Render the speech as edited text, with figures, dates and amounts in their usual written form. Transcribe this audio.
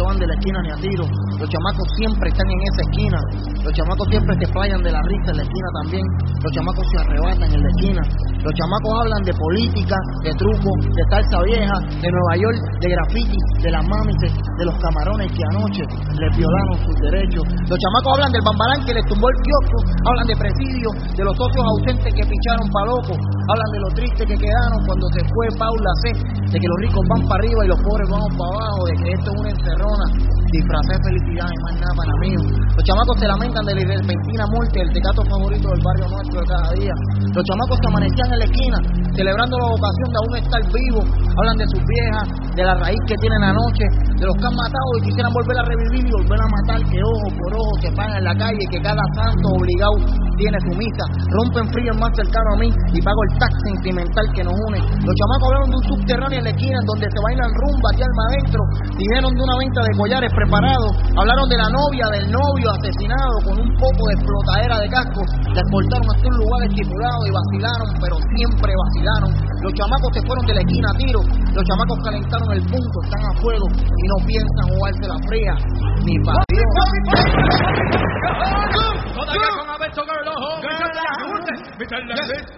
se van de la esquina ni a tiro. Los chamacos siempre están en esa esquina. Los chamacos siempre se playan de la risa en la esquina también. Los chamacos se arrebatan en la esquina. Los chamacos hablan de política, de truco, de salsa vieja, de Nueva York, de graffiti, de las mamis, de los camarones que anoche les violaron sus derechos. Los chamacos hablan del bambalán que les tumbó el kiosco, hablan de presidio, de los socios ausentes que picharon pa' loco, hablan de lo triste que quedaron cuando se fue Paula C, de que los ricos van para arriba y los pobres vamos para abajo, de que esto es una encerrona, disfrazé felicidad y más nada para mí. Los chamacos se lamentan de la repentina muerte del tecato favorito del barrio nuestro de cada día. Los chamacos se amanecían en la esquina celebrando la vocación de aún estar vivos, hablan de sus viejas, de la raíz que tienen anoche, de los que han matado y quisieran volver a revivir y volver a matar, que ojo por ojo se pagan en la calle, que cada santo obligado tiene su misa, rompen frío el más cercano a mí y pago el tax sentimental que nos une. Los chamacos hablaron de un subterráneo en la esquina en donde se bailan rumba aquí alma adentro, dijeron de una venta de collares preparados, hablaron de la novia, del novio asesinado con un poco de explotadera de casco, la exportaron hasta un lugar estipulado y vacilaron, pero siempre vacilaron. Los chamacos se fueron de la esquina a tiro, los chamacos calentaron el punto, están a fuego y no piensan jugarse la fría ni para Dios. Todavía con Alberto Garlojo,